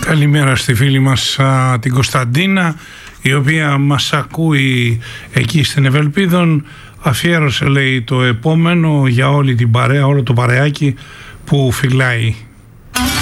Καλημέρα στη φίλη μας την Κωνσταντίνα, η οποία μας ακούει εκεί στην Ευελπίδων. Αφιέρωσε, λέει, το επόμενο για όλη την παρέα, όλο το παρεάκι που φυλάει.